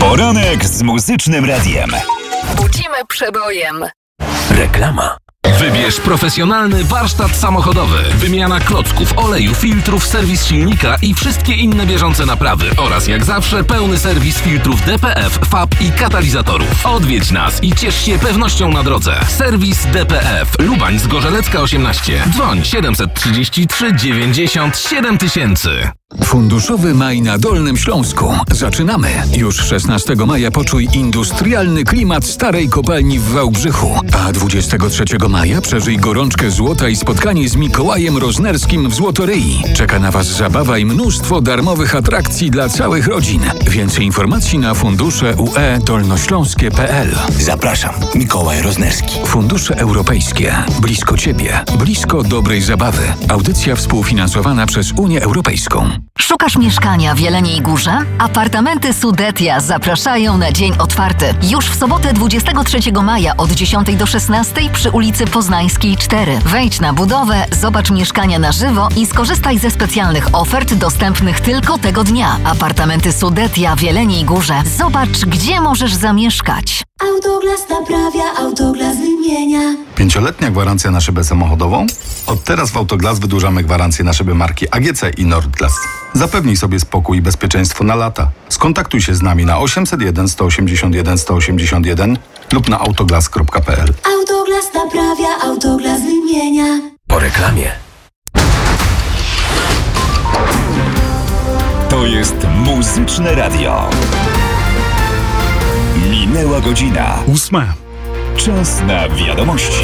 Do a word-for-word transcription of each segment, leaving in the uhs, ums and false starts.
Poranek z Muzycznym Radiem. Budzimy przebojem. Reklama. Wybierz profesjonalny warsztat samochodowy. Wymiana klocków, oleju, filtrów, serwis silnika i wszystkie inne bieżące naprawy. Oraz jak zawsze pełny serwis filtrów D P F, F A P i katalizatorów. Odwiedź nas i ciesz się pewnością na drodze. Serwis D P F. Lubań, Zgorzelecka osiemnaście. Dzwoń siedem trzy trzy dziewięćdziesiąt siedem tysięcy. Funduszowy Maj na Dolnym Śląsku. Zaczynamy. Już szesnastego maja poczuj industrialny klimat starej kopalni w Wałbrzychu. A dwudziestego trzeciego maja przeżyj gorączkę złota i spotkanie z Mikołajem Roznerskim w Złotoryi. Czeka na Was zabawa i mnóstwo darmowych atrakcji dla całych rodzin. Więcej informacji na fundusze u e dolnośląskie kropka p l. Zapraszam, Mikołaj Roznerski. Fundusze europejskie. Blisko Ciebie. Blisko dobrej zabawy. Audycja współfinansowana przez Unię Europejską. Szukasz mieszkania w Jeleniej Górze? Apartamenty Sudetia zapraszają na dzień otwarty. Już w sobotę dwudziestego trzeciego maja od dziesiątej do szesnastej przy ulicy Poznańskiej cztery. Wejdź na budowę, zobacz mieszkania na żywo i skorzystaj ze specjalnych ofert dostępnych tylko tego dnia. Apartamenty Sudetia w Jeleniej Górze. Zobacz, gdzie możesz zamieszkać. Autoglas naprawia, Autoglas wymienia. Pięcioletnia gwarancja na szybę samochodową? Od teraz w Autoglas wydłużamy gwarancję na szyby marki A G C i Nordglas. Zapewnij sobie spokój i bezpieczeństwo na lata. Skontaktuj się z nami na osiemset jeden sto osiemdziesiąt jeden sto osiemdziesiąt jeden lub na autoglas kropka p l. Autoglas naprawia, Autoglas wymienia. Po reklamie. To jest Muzyczne Radio. Minęła godzina. Ósma. Czas na wiadomości.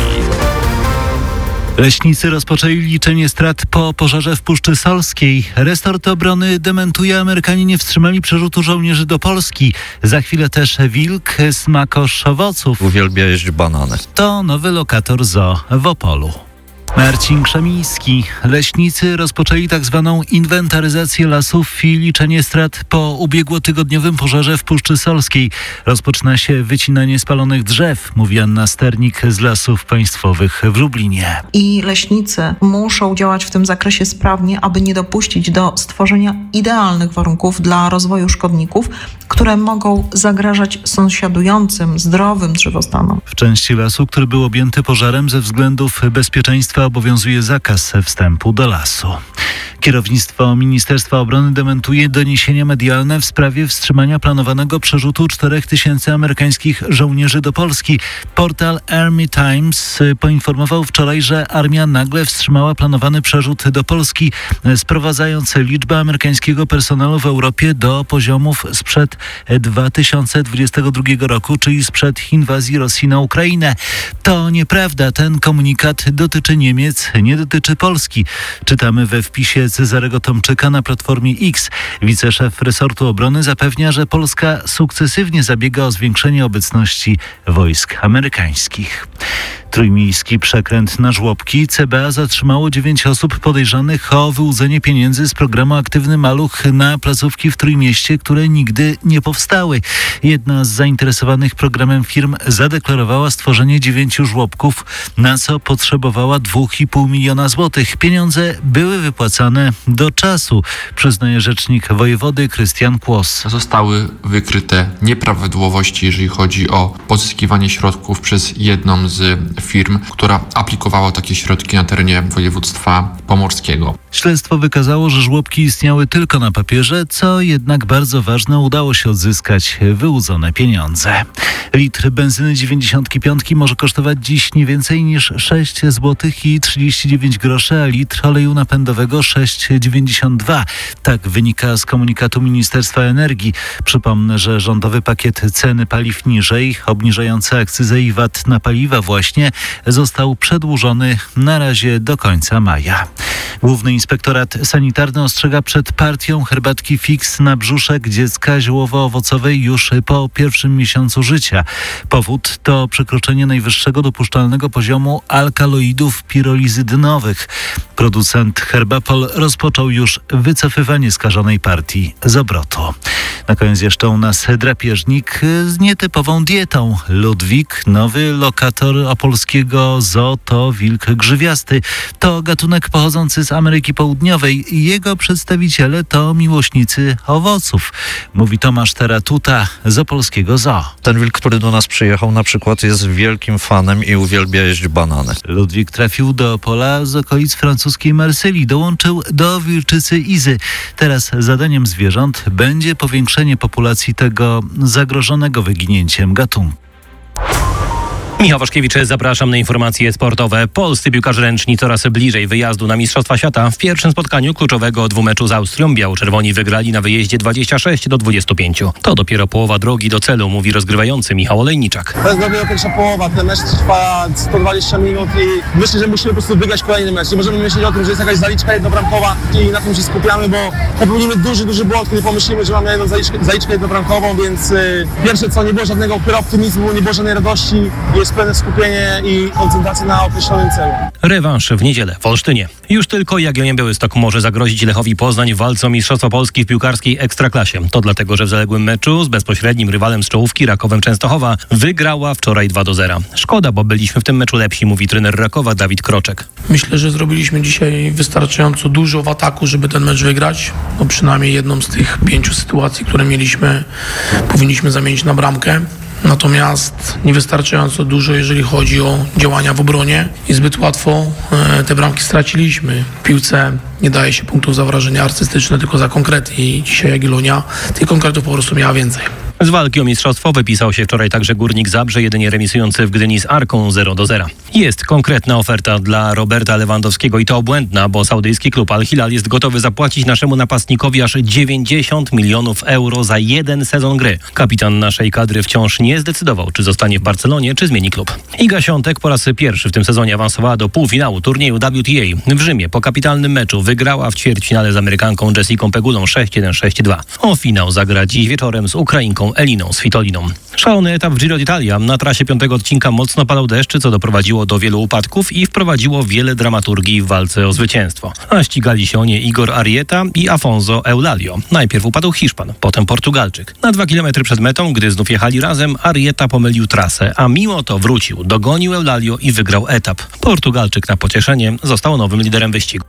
Leśnicy rozpoczęli liczenie strat po pożarze w Puszczy Solskiej. Resort obrony dementuje, Amerykanie nie wstrzymali przerzutu żołnierzy do Polski. Za chwilę też wilk, smakosz owoców. Uwielbia jeść banany. To nowy lokator zoo w Opolu. Marcin Krzemiński. Leśnicy rozpoczęli tak zwaną inwentaryzację lasów i liczenie strat po ubiegłotygodniowym pożarze w Puszczy Solskiej. Rozpoczyna się wycinanie spalonych drzew, mówi Anna Sternik z Lasów Państwowych w Lublinie. I leśnicy muszą działać w tym zakresie sprawnie, aby nie dopuścić do stworzenia idealnych warunków dla rozwoju szkodników, które mogą zagrażać sąsiadującym, zdrowym drzewostanom. W części lasu, który był objęty pożarem ze względów bezpieczeństwa, obowiązuje zakaz wstępu do lasu. Kierownictwo Ministerstwa Obrony dementuje doniesienia medialne w sprawie wstrzymania planowanego przerzutu czterech tysięcy amerykańskich żołnierzy do Polski. Portal Army Times poinformował wczoraj, że armia nagle wstrzymała planowany przerzut do Polski, sprowadzając liczbę amerykańskiego personelu w Europie do poziomów sprzed dwa tysiące dwudziestego drugiego roku, czyli sprzed inwazji Rosji na Ukrainę. To nieprawda. Ten komunikat dotyczy Niemiec, nie dotyczy Polski. Czytamy we wpisie Cezarego Tomczyka na Platformie X. Wiceszef resortu obrony zapewnia, że Polska sukcesywnie zabiega o zwiększenie obecności wojsk amerykańskich. Trójmiejski przekręt na żłobki. C B A zatrzymało dziewięć osób podejrzanych o wyłudzenie pieniędzy z programu Aktywny Maluch na placówki w Trójmieście, które nigdy nie powstały. Jedna z zainteresowanych programem firm zadeklarowała stworzenie dziewięciu żłobków, na co potrzebowała dwóch i pół miliona złotych. Pieniądze były wypłacane do czasu, przyznaje rzecznik wojewody Krystian Kłos. Zostały wykryte nieprawidłowości, jeżeli chodzi o pozyskiwanie środków przez jedną z firm, która aplikowała takie środki na terenie województwa pomorskiego. Śledztwo wykazało, że żłobki istniały tylko na papierze, co jednak bardzo ważne, udało się odzyskać wyłudzone pieniądze. Litr benzyny dziewięćdziesiąt pięć może kosztować dziś nie więcej niż sześć złotych i trzydzieści dziewięć groszy, a litr oleju napędowego sześć dziewięćdziesiąt dwa. Tak wynika z komunikatu Ministerstwa Energii. Przypomnę, że rządowy pakiet ceny paliw niżej, obniżający akcyzę i V A T na paliwa właśnie, został przedłużony na razie do końca maja. Główny Inspektorat Sanitarny ostrzega przed partią herbatki Fix na brzuszek dziecka ziołowo-owocowej już po pierwszym miesiącu życia. Powód to przekroczenie najwyższego dopuszczalnego poziomu alkaloidów pirolizydynowych. Producent Herbapol rozpoczął już wycofywanie skażonej partii z obrotu. Na koniec jeszcze u nas drapieżnik z nietypową dietą. Ludwik, nowy lokator opolskiego zoo, to wilk grzywiasty. To gatunek pochodzący z Ameryki Południowej. Jego przedstawiciele to miłośnicy owoców, mówi Tomasz Teratuta z opolskiego zoo. Ten wilk, który do nas przyjechał, na przykład jest wielkim fanem i uwielbia jeść banany. Ludwik trafił do Opola z okolic francuskiej Marsylii. Dołączył do wilczycy Izy. Teraz zadaniem zwierząt będzie powiększenie populacji tego zagrożonego wyginięciem gatunku. Michał Waszkiewicz, zapraszam na informacje sportowe. Polscy piłkarze ręczni coraz bliżej wyjazdu na Mistrzostwa Świata. W pierwszym spotkaniu kluczowego dwumeczu z Austrią biało-czerwoni wygrali na wyjeździe dwadzieścia sześć do dwudziestu pięciu. To dopiero połowa drogi do celu, mówi rozgrywający Michał Olejniczak. To jest dopiero pierwsza połowa. Ten mecz trwa sto dwadzieścia minut i myślę, że musimy po prostu wygrać kolejny mecz. Nie możemy myśleć o tym, że jest jakaś zaliczka jednobramkowa i na tym się skupiamy, bo popełnimy duży, duży błąd, kiedy pomyślimy, że mamy jedną zaliczkę, zaliczkę jednobramkową, więc y, pierwsze co, nie było żadnego optymizmu, nie było żadnej radości. Jest pełne skupienie i koncentracja na określonym celu. Rewanż w niedzielę w Olsztynie. Już tylko Jagiellonia Białystok może zagrozić Lechowi Poznań w walce o Mistrzostwo Polski w piłkarskiej Ekstraklasie. To dlatego, że w zaległym meczu z bezpośrednim rywalem z czołówki Rakowem Częstochowa wygrała wczoraj dwa do zera. Szkoda, bo byliśmy w tym meczu lepsi, mówi trener Rakowa Dawid Kroczek. Myślę, że zrobiliśmy dzisiaj wystarczająco dużo w ataku, żeby ten mecz wygrać. No przynajmniej jedną z tych pięciu sytuacji, które mieliśmy, powinniśmy zamienić na bramkę. Natomiast niewystarczająco dużo, jeżeli chodzi o działania w obronie i zbyt łatwo e, te bramki straciliśmy. W piłce nie daje się punktów za wrażenia artystyczne, tylko za konkrety i dzisiaj Jagiellonia tych konkretów po prostu miała więcej. Z walki o mistrzostwo wypisał się wczoraj także Górnik Zabrze, jedynie remisujący w Gdyni z Arką zero do zera. Jest konkretna oferta dla Roberta Lewandowskiego i to obłędna, bo saudyjski klub Al Hilal jest gotowy zapłacić naszemu napastnikowi aż dziewięćdziesiąt milionów euro za jeden sezon gry. Kapitan naszej kadry wciąż nie zdecydował, czy zostanie w Barcelonie, czy zmieni klub. Iga Świątek po raz pierwszy w tym sezonie awansowała do półfinału turnieju W T A w Rzymie. Po kapitalnym meczu wygrała w ćwierćfinale z Amerykanką Jessiką Pegulą sześć jeden sześć dwa. O finał zagra dziś wieczorem z Ukrainką Eliną Svitoliną. Szalony etap w Giro d'Italia. Na trasie piątego odcinka mocno padał deszcz, co doprowadziło do wielu upadków i wprowadziło wiele dramaturgii w walce o zwycięstwo. A ścigali się o nie Igor Arrieta i Afonso Eulalio. Najpierw upadł Hiszpan, potem Portugalczyk. Na dwa kilometry przed metą, gdy znów jechali razem, Arrieta pomylił trasę, a mimo to wrócił, dogonił Eulalio i wygrał etap. Portugalczyk na pocieszenie został nowym liderem wyścigu.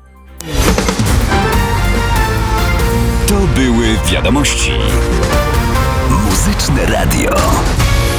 To były wiadomości. Muzyczne Radio.